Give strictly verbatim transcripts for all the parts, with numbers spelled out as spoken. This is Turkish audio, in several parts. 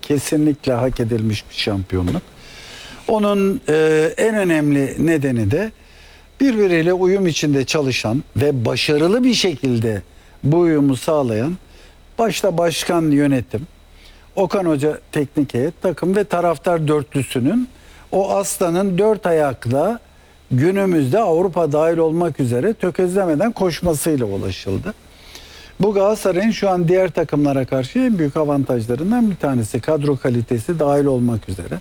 kesinlikle hak edilmiş bir şampiyonluk. Onun e, en önemli nedeni de birbiriyle uyum içinde çalışan ve başarılı bir şekilde bu uyumu sağlayan başta başkan, yönetim, Okan Hoca teknik heyet, takım ve taraftar dörtlüsünün o aslanın dört ayakla günümüzde Avrupa dahil olmak üzere tökezlemeden koşmasıyla ulaşıldı. Bu Galatasaray'ın şu an diğer takımlara karşı en büyük avantajlarından bir tanesi. Kadro kalitesi dahil olmak üzere.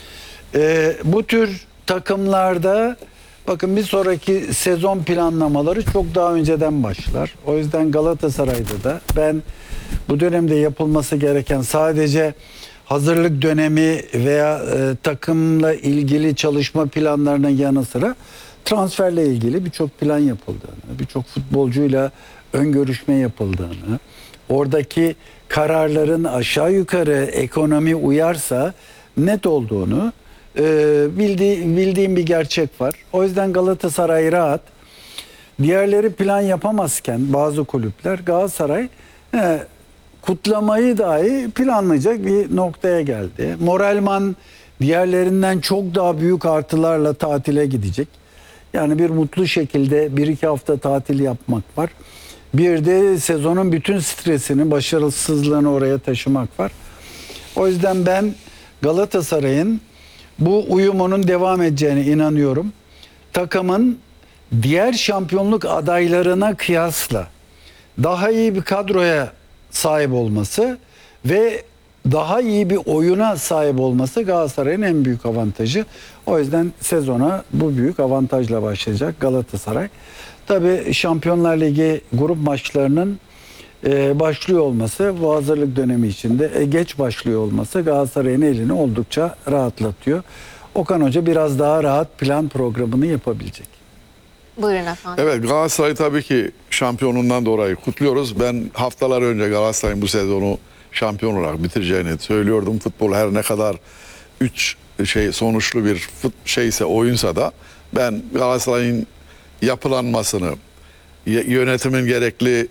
Ee, bu tür takımlarda bakın bir sonraki sezon planlamaları çok daha önceden başlar. O yüzden Galatasaray'da da ben bu dönemde yapılması gereken sadece hazırlık dönemi veya e, takımla ilgili çalışma planlarının yanı sıra transferle ilgili birçok plan yapıldığını, birçok futbolcuyla ön görüşme yapıldığını, oradaki kararların aşağı yukarı ekonomi uyarsa net olduğunu e, bildiği, bildiğim bir gerçek var. O yüzden Galatasaray rahat. Diğerleri plan yapamazken bazı kulüpler, Galatasaray e, kutlamayı dahi planlayacak bir noktaya geldi. Moralman diğerlerinden çok daha büyük artılarla tatile gidecek. Yani bir mutlu şekilde bir iki hafta tatil yapmak var. Bir de sezonun bütün stresini, başarısızlığını oraya taşımak var. O yüzden ben Galatasaray'ın bu uyumunun devam edeceğine inanıyorum. Takımın diğer şampiyonluk adaylarına kıyasla daha iyi bir kadroya sahip olması ve daha iyi bir oyuna sahip olması Galatasaray'ın en büyük avantajı. O yüzden sezona bu büyük avantajla başlayacak Galatasaray. Tabii Şampiyonlar Ligi grup maçlarının e, başlıyor olması, bu hazırlık dönemi içinde e, geç başlıyor olması Galatasaray'ın elini oldukça rahatlatıyor. Okan Hoca biraz daha rahat plan programını yapabilecek. Buyurun efendim. Evet, Galatasaray tabii ki şampiyonundan dolayı kutluyoruz. Ben haftalar önce Galatasaray'ın bu sezonu şampiyon olarak bitireceğini söylüyordum. Futbol her ne kadar üç şey sonuçlu bir fut şeyse oyunsa da ben Galatasaray'ın yapılanmasını, yönetimin gerekli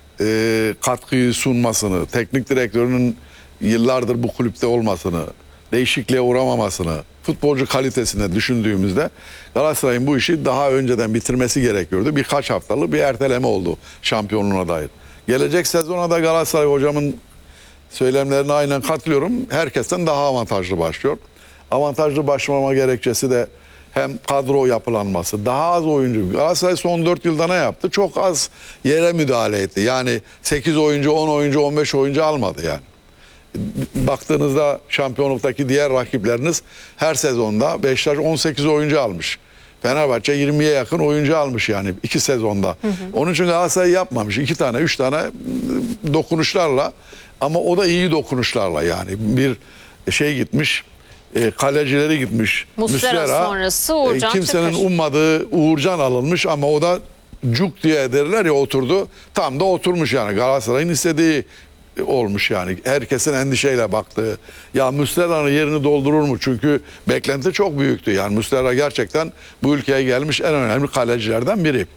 e, katkıyı sunmasını, teknik direktörünün yıllardır bu kulüpte olmasını, değişikliğe uğramamasını, futbolcu kalitesine düşündüğümüzde Galatasaray'ın bu işi daha önceden bitirmesi gerekiyordu. Birkaç haftalık bir erteleme oldu şampiyonluğuna dair. Gelecek sezona da Galatasaray hocamın söylemlerine aynen katılıyorum. Herkesten daha avantajlı başlıyor. Avantajlı başlamama gerekçesi de hem kadro yapılanması, daha az oyuncu. Galatasaray son dört yılda ne yaptı? Çok az yere müdahale etti. Yani sekiz oyuncu, on oyuncu, on beş oyuncu almadı yani. Baktığınızda şampiyonluktaki diğer rakipleriniz her sezonda Beşiktaş on sekiz oyuncu almış. Fenerbahçe yirmiye yakın oyuncu almış yani iki sezonda. Hı hı. Onun için Galatasaray yapmamış. iki tane, üç tane dokunuşlarla ama o da iyi dokunuşlarla yani. Bir şey gitmiş, e, kalecileri gitmiş. Muslera, Muslera sonrası Uğurcan e, kimsenin Çakır. ummadığı Uğurcan alınmış ama o da cuk diye derler ya oturdu. Tam da oturmuş yani Galatasaray'ın istediği olmuş yani. Herkesin endişeyle baktığı. Ya Muslera'nın yerini doldurur mu? Çünkü beklenti çok büyüktü. Yani Muslera gerçekten bu ülkeye gelmiş en önemli kalecilerden biri.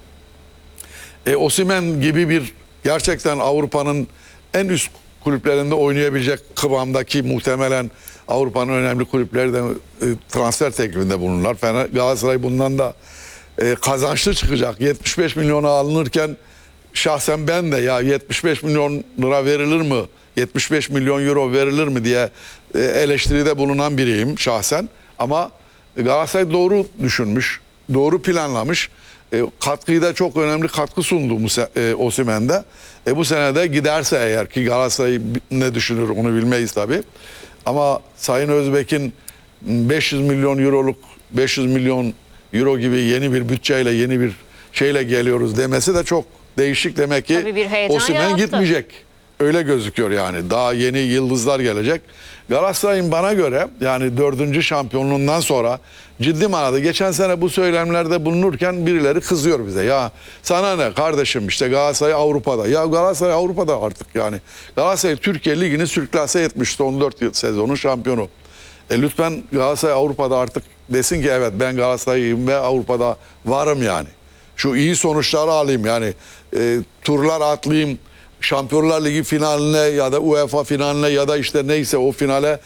E, Osimhen gibi bir gerçekten Avrupa'nın en üst kulüplerinde oynayabilecek kıvamdaki muhtemelen Avrupa'nın önemli kulüplerinde e, transfer teklifinde bulunurlar. Fener, Galatasaray bundan da e, kazançlı çıkacak. yetmiş beş milyona alınırken şahsen ben de ya yetmiş beş milyon lira verilir mi? yetmiş beş milyon euro verilir mi diye eleştiride bulunan biriyim şahsen. Ama Galatasaray doğru düşünmüş, doğru planlamış. E, katkıyı da çok önemli katkı sundu e, Osimhen'de. E, bu sene de giderse eğer ki Galatasaray ne düşünür onu bilmeyiz tabii. Ama Sayın Özbek'in beş yüz milyon euroluk beş yüz milyon euro gibi yeni bir bütçeyle yeni bir şeyle geliyoruz demesi de çok değişik. Demek ki Osimhen gitmeyecek. Öyle gözüküyor yani. Daha yeni yıldızlar gelecek. Galatasaray'ın bana göre yani dördüncü şampiyonluğundan sonra ciddi manada geçen sene bu söylemlerde bulunurken birileri kızıyor bize. Ya sana ne kardeşim işte Galatasaray Avrupa'da. Ya Galatasaray Avrupa'da artık yani. Galatasaray Türkiye Ligi'ni sürklase etmişti on dört yıl sezonun şampiyonu. E lütfen Galatasaray Avrupa'da artık desin ki evet ben Galatasaray'ım ve Avrupa'da varım yani. Şu iyi sonuçları alayım yani e, turlar atlayayım, Şampiyonlar Ligi finaline ya da UEFA finaline ya da işte neyse o finale